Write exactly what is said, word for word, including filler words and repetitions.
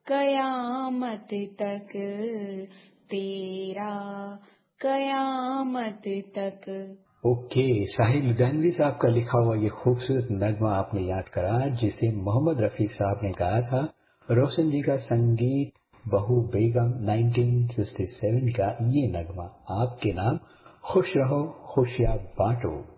कयामत तक तेरा, कयामत तक। ओके, साहिल लुधियानवी साहब का लिखा हुआ ये खूबसूरत नगमा आपने याद करा, जिसे मोहम्मद रफी साहब ने गाया था। रोशन जी का संगीत, बहू बेगम उन्नीस सौ सड़सठ का ये नगमा आपके नाम। खुश रहो खुशियां बांटो।